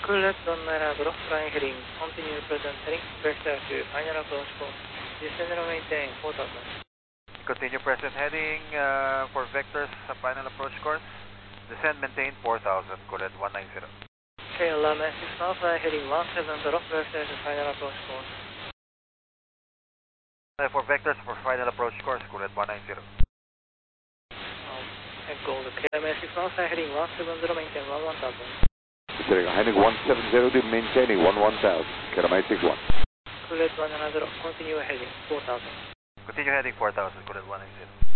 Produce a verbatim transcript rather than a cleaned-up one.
Correct one nine zero, flying heading, continue present heading, vector to final approach course. Descend and maintain four thousand. Continue present heading uh, for vectors sa final approach course. Descend, maintain four thousand, correct one nine zero. Okay, Lama six now, flying heading one seven zero, vector to final approach course. Uh, for vectors for final approach course, correct one nine zero. Um, and gold, okay, Lama six now, flying heading one seven zero, maintain one one thousand. Heading one seven zero, maintaining one one thousand, K M I six one. Correct one nine zero, continue heading four thousand. Continue heading four thousand, correct one nine zero.